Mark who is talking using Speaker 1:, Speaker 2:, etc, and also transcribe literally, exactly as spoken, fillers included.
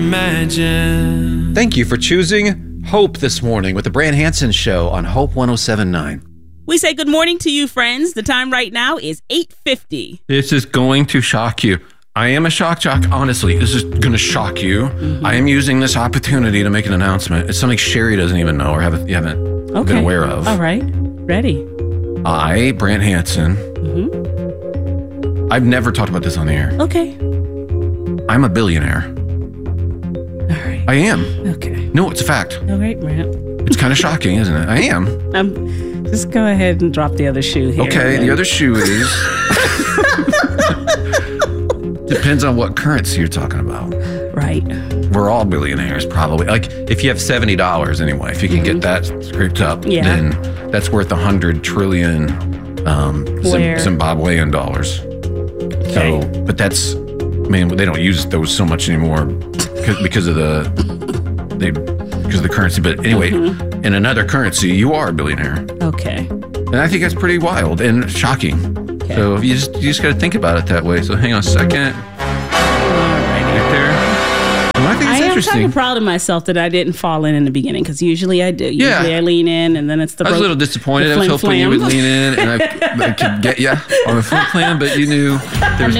Speaker 1: Imagine.
Speaker 2: Thank you for choosing Hope this morning with the Brant Hansen Show on Hope one oh seven point nine.
Speaker 3: We say good morning to you, friends. The time right now is eight fifty.
Speaker 2: This is going to shock you. I am a shock jock. Honestly, this is going to shock you. Mm-hmm. I am using this opportunity to make an announcement. It's something Sherry doesn't even know or haven't, you haven't
Speaker 3: okay.
Speaker 2: been aware of.
Speaker 3: All right. Ready.
Speaker 2: I, Brant Hansen,
Speaker 3: mm-hmm.
Speaker 2: I've never talked about this on the air.
Speaker 3: Okay.
Speaker 2: I'm a billionaire.
Speaker 3: All right.
Speaker 2: I am.
Speaker 3: Okay.
Speaker 2: No, it's a fact.
Speaker 3: All right, Brant.
Speaker 2: It's kind of shocking, isn't it? I am.
Speaker 3: Um, just go ahead and drop the other shoe here.
Speaker 2: Okay, the other shoe is... Depends on what currency you're talking about.
Speaker 3: Right.
Speaker 2: We're all billionaires, probably. Like, if you have seventy dollars anyway, if you can mm-hmm. get that scraped up, yeah. then that's worth one hundred trillion um, Zim- Zimbabwean dollars.
Speaker 3: Okay.
Speaker 2: So, but that's, man, they don't use those so much anymore because, because of the, they, because of the currency. But anyway, mm-hmm. in another currency, you are a billionaire.
Speaker 3: Okay.
Speaker 2: And I think that's pretty wild and shocking. Okay. So you just you just got to think about it that way. So hang on a second. Right there. Well, I think it's
Speaker 3: I
Speaker 2: interesting.
Speaker 3: am kind of proud of myself that I didn't fall in in the beginning because usually I do. Usually
Speaker 2: yeah.
Speaker 3: I lean in and then it's the.
Speaker 2: I was a little disappointed. I was hoping flam. you would lean in and I, I could get you on the flip plan, but you knew there was